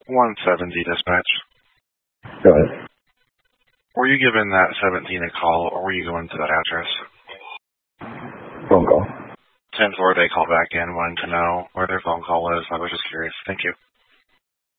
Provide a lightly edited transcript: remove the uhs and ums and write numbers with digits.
170 dispatch. Go ahead. Were you giving that 17 a call, or were you going to that address? Phone call. 10-4, they called back in wanting to know where their phone call was. I was just curious. Thank you.